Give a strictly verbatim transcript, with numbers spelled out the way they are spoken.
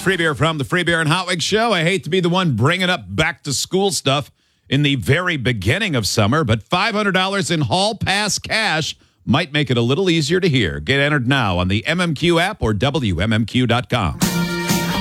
Free Beer from the Free Beer and Hot Wings Show. I hate to be the one bringing up back to school stuff in the very beginning of summer, but five hundred dollars in Hall Pass cash might make it a little easier to hear. Get entered now on the M M Q app or W M M Q dot com.